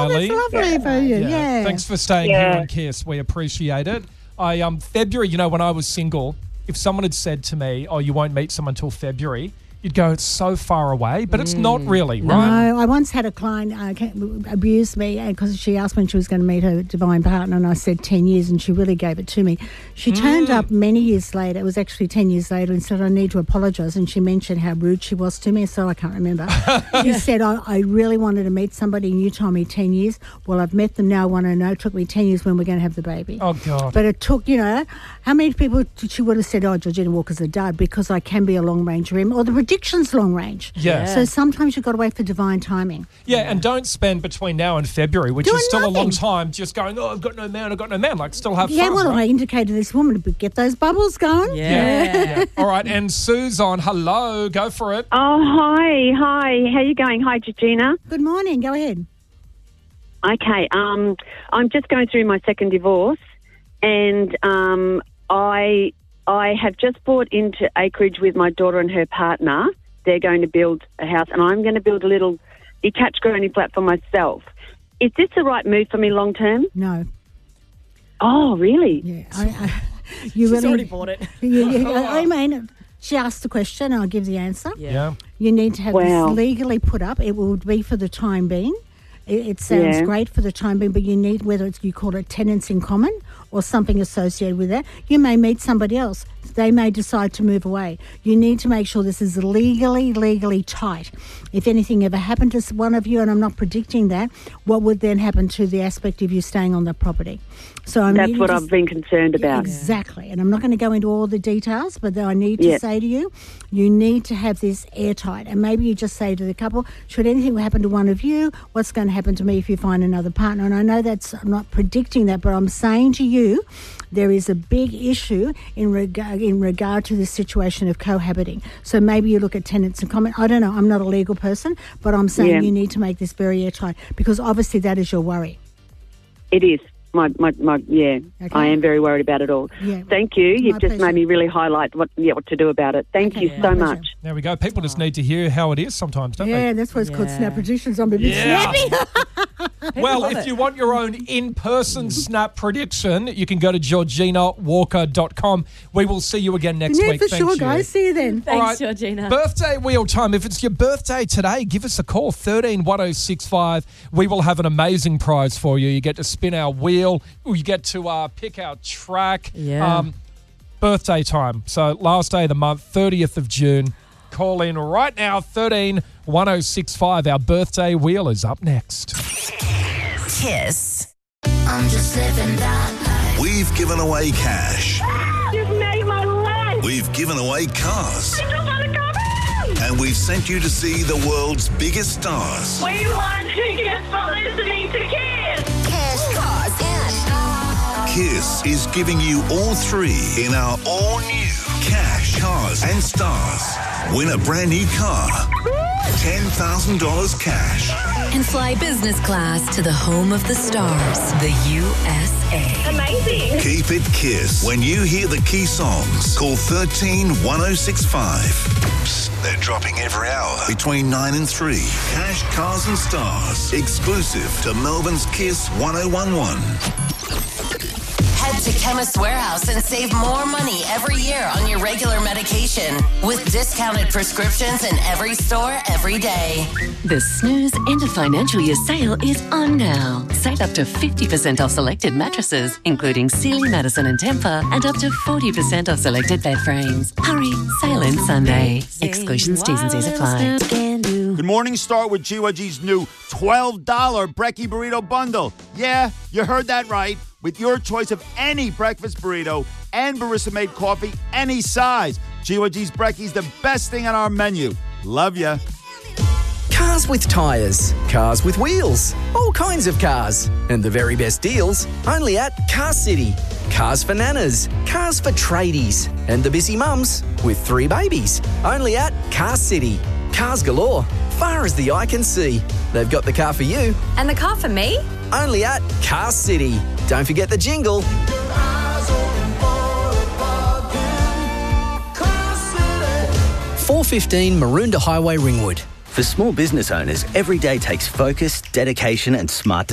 Kylie. That's lovely for you. Yeah. Thanks for staying here on Kiss. We appreciate it. February, when I was single, if someone had said to me, "Oh, you won't meet someone until February," you'd go, "It's so far away," but it's not really, right? No, I once had a client abuse me because she asked when she was going to meet her divine partner, and I said 10 years, and she really gave it to me. She turned up many years later. It was actually 10 years later, and said, "I need to apologise," and she mentioned how rude she was to me, so I can't remember. She said, I really wanted to meet somebody, and you told me 10 years. Well, I've met them now. I want to know. It took me 10 years when we're going to have the baby. Oh, God. But it took, how many people she would have said, "Oh, Georgina Walker's a dud," because I can be a long-range rim, or the prediction's long range. Yeah. So sometimes you've got to wait for divine timing. Yeah, and don't spend between now and February, which is still nothing. a long time, just going, "Oh, I've got no man. Like, still have Yeah, fun. well, right? I indicated to this woman to get those bubbles going. Yeah. All right, and Sue's on. Hello, go for it. Oh, hi. How you going? Hi, Georgina. Good morning. Go ahead. Okay, I'm just going through my second divorce, and I have just bought into acreage with my daughter and her partner. They're going to build a house, and I'm going to build a little detached granny flat for myself. Is this the right move for me long term? No. Oh, really? Yeah. She's already bought it. I mean, she asked the question, I'll give the answer. Yeah. You need to have this legally put up. It will be for the time being. It sounds great for the time being, but you need, whether it's you call it tenants in common or something associated with that, you may meet somebody else. They may decide to move away. You need to make sure this is legally tight. If anything ever happened to one of you, and I'm not predicting that, what would then happen to the aspect of you staying on the property? So that's what I've been concerned about. Exactly. And I'm not going to go into all the details, but I need to say to you, you need to have this airtight. And maybe you just say to the couple, should anything happen to one of you, what's going to happen to me if you find another partner? And I know I'm not predicting that, but I'm saying to you, there is a big issue in regard to the situation of cohabiting. So maybe you look at tenants in common. I don't know. I'm not a legal person, but I'm saying you need to make this very airtight, because obviously that is your worry. It is. Okay. I am very worried about it all. Yeah. Thank you. You've just made me really highlight what to do about it. Thank you so much. There we go. People just need to hear how it is sometimes, don't they? Yeah, that's why it's called Snap Predictions. I'm a bit snappy. Well, if you want your own in-person Snap prediction, you can go to georginawalker.com. We will see you again next week. For Thank sure, you. guys. See you then. Thanks, Georgina. Birthday wheel time. If it's your birthday today, give us a call, 131065. We will have an amazing prize for you. You get to spin our wheel. You get to pick our track. Yeah. Birthday time. So last day of the month, 30th of June. Call in right now, 131065. Our birthday wheel is up next. Kiss. I'm just living that life. We've given away cash. You've made my life. We've given away cars. I just want to come in. And we've sent you to see the world's biggest stars. We want tickets for listening to Kiss. Cash, cars, and Kiss is giving you all three in our all-new Cash, Cars and Stars. Win a brand new car. $10,000 cash. and fly business class to the home of the stars, the USA. Amazing. Keep it Kiss. When you hear the key songs, call 131065. Psst, they're dropping every hour between 9 and 3. Cash, Cars and Stars. Exclusive to Melbourne's Kiss 1011. Head to Chemist Warehouse and save more money every year on your regular medication with discounted prescriptions in every store every day. The Snooze End of Financial Year sale is on now. Save up to 50% off selected mattresses, including Sealy, Madison and Tempur, and up to 40% off selected bed frames. Hurry, sale ends Sunday. Exclusions, T's and C's apply. Good morning. Start with GYG's new $12 Brekkie Burrito Bundle. Yeah, you heard that right. With your choice of any breakfast burrito and barista-made coffee, any size. GYG's Brekkie's the best thing on our menu. Love ya. Cars with tyres, cars with wheels, all kinds of cars. And the very best deals only at Car City. Cars for nanas, cars for tradies, and the busy mums with 3 babies. Only at Car City. Cars galore, far as the eye can see. They've got the car for you. And the car for me? Only at Car City. Don't forget the jingle. 415 Maroondah Highway, Ringwood. For small business owners, every day takes focus, dedication and smart